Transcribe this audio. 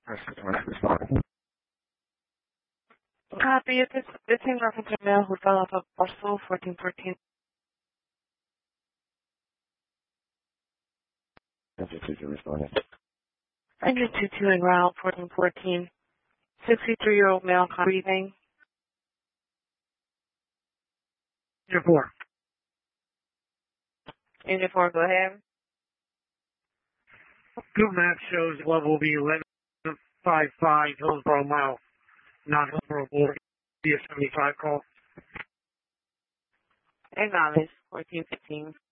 Copy. It's in reference to male who fell off of parcel 1414. 122 en route 1414. 63-year-old male breathing. Unit 4. Unit 4, go ahead. Google Maps shows the level will be 1155 Hillsborough mile, not Hillsborough Boulevard. Be a 75 call. Acknowledge 1415.